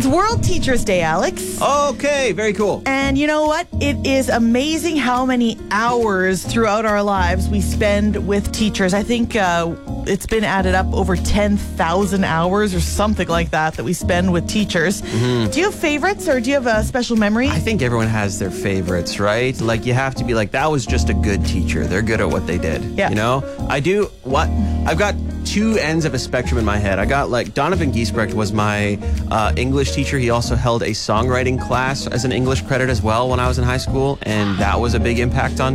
It's World Teachers Day, Alex. Okay, very cool. And you know what? It is amazing how many hours throughout our lives we spend with teachers. I think it's been added up over 10,000 hours or something like that we spend with teachers. Mm-hmm. Do you have favorites or do you have a special memory? I think everyone has their favorites, right? Like, you have to be like, that was just a good teacher. They're good at what they did. Yeah. You know? I've got two ends of a spectrum in my head. I got, like, Donovan Giesbrecht was my English teacher. He also held a songwriting class as an English credit as well when I was in high school, and that was a big impact on